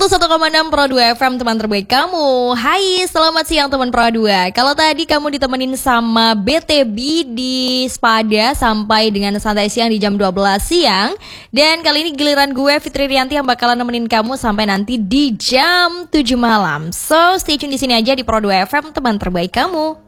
101,6 Pro 2 FM, teman terbaik kamu. Hai, selamat siang teman Pro 2. Kalau tadi kamu ditemenin sama BTB di Spada sampai dengan santai siang di jam 12 siang. Dan kali ini giliran gue Fitri Rianti yang bakalan nemenin kamu sampai nanti di jam 7 malam. So, stay tune di sini aja di Pro 2 FM, teman terbaik kamu.